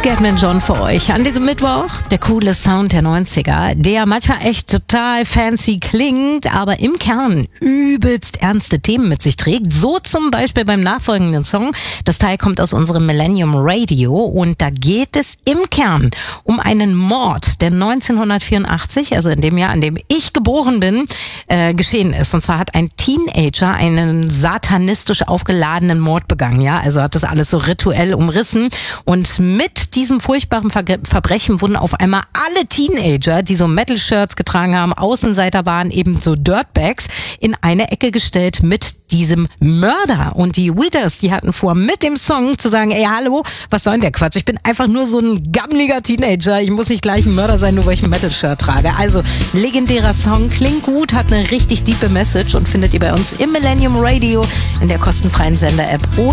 Scatman John für euch an diesem Mittwoch. Der coole Sound der 90er, der manchmal echt total fancy klingt, aber im Kern übelst ernste Themen mit sich trägt. So zum Beispiel beim nachfolgenden Song. Das Teil kommt aus unserem Millennium Radio und da geht es im Kern um einen Mord, der 1984, also in dem Jahr, an dem ich geboren bin, geschehen ist. Und zwar hat ein Teenager einen satanistisch aufgeladenen Mord begangen. Ja, also hat das alles so rituell umrissen. Und mit diesem furchtbaren Verbrechen wurden auf einmal alle Teenager, die so Metal-Shirts getragen haben, Außenseiter waren, eben so Dirtbags, in eine Ecke gestellt mit diesem Mörder. Und die Weeders, die hatten vor, mit dem Song zu sagen, ey, hallo, was soll denn der Quatsch? Ich bin einfach nur so ein gammeliger Teenager. Ich muss nicht gleich ein Mörder sein, nur weil ich ein Metal-Shirt trage. Also, legendärer Song, klingt gut, hat eine richtig diepe Message und findet ihr bei uns im Millennium Radio in der kostenfreien Sender-App